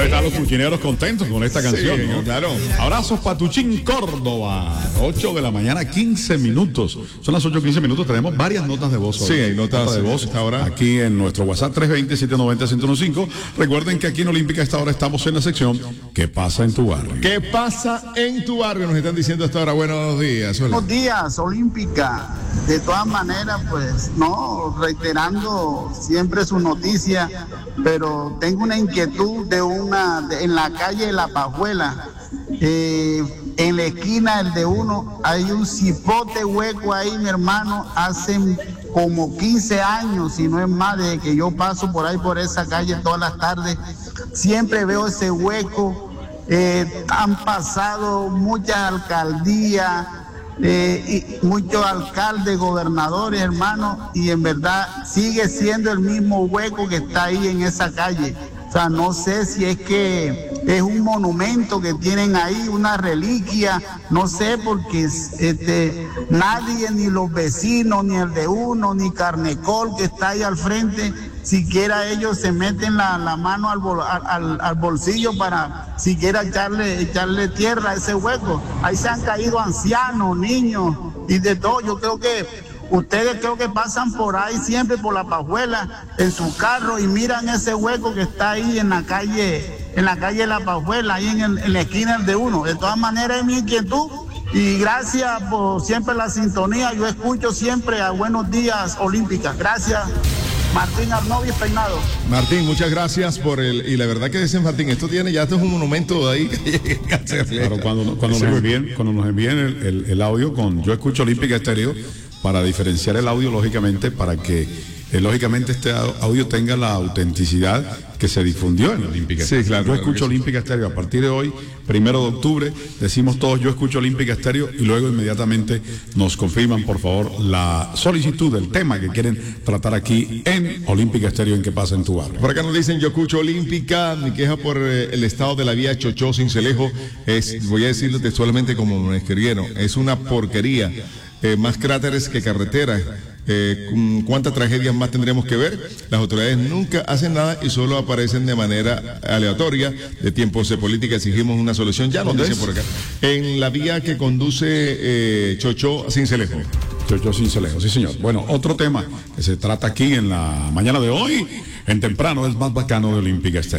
Están los cuchineros contentos con esta canción, Sí, ¿no? claro. Abrazos Patuchín, Córdoba. 8 de la mañana, 15 minutos. Son las 8:15 minutos. Tenemos varias notas de voz hoy. Sí, hay notas de voz ahora. aquí en nuestro WhatsApp 320-790-1015. Recuerden que aquí en Olímpica a esta hora estamos en la sección ¿Qué pasa en tu barrio? ¿Qué pasa en tu barrio? Nos están diciendo hasta ahora. Buenos días. Hola. Buenos días, Olímpica. De todas maneras, pues, no, reiterando siempre su noticia, pero tengo una inquietud en la calle de La Pajuela, en la esquina del de uno, hay un cipote hueco ahí, mi hermano, hace como 15 años, si no es más, desde que yo paso por ahí, por esa calle todas las tardes, siempre veo ese hueco. Han pasado muchas alcaldías, y muchos alcaldes, gobernadores, hermanos, y en verdad sigue siendo el mismo hueco que está ahí en esa calle. O sea, no sé si es que es un monumento que tienen ahí, una reliquia, no sé, porque nadie, ni los vecinos, ni el de uno, ni Carnecol que está ahí al frente, siquiera ellos se meten la mano al bolsillo para siquiera echarle tierra a ese hueco. Ahí se han caído ancianos, niños y de todo. Yo creo que ustedes pasan por ahí siempre por La Pajuela en su carro y miran ese hueco que está ahí en la calle de La Pajuela, ahí en la esquina de uno. De todas maneras es mi inquietud. Y gracias por siempre la sintonía. Yo escucho siempre a Buenos Días Olímpica. Gracias. Martín Arnovi Peinado. Martín, muchas gracias y la verdad que dicen, Martín, esto es un monumento de ahí. Claro, cuando nos envíen el audio con Yo Escucho Olímpica Estéreo, para diferenciar el audio, lógicamente, para que este audio tenga la autenticidad que se difundió en Olímpica Estéreo. Sí, claro. Yo escucho Olímpica Estéreo. A partir de hoy, 1 de octubre, decimos todos Yo Escucho Olímpica Estéreo y luego inmediatamente nos confirman, por favor, la solicitud del tema que quieren tratar aquí en Olímpica Estéreo en ¿Qué pasa en tu barrio? Por acá nos dicen Yo Escucho Olímpica, mi queja por el estado de la vía Chochó-Cincelejo es, voy a decirlo textualmente como me escribieron, es una porquería. Más cráteres que carreteras. ¿Cuántas tragedias más tendremos que ver? Las autoridades nunca hacen nada y solo aparecen de manera aleatoria. De tiempos de política exigimos una solución. Ya nos dicen por acá. En la vía que conduce Chochó-Cincelejo. Chochó-Cincelejo, sí señor. Bueno, otro tema que se trata aquí en la mañana de hoy, en temprano, es más bacano de Olímpica Estéreo.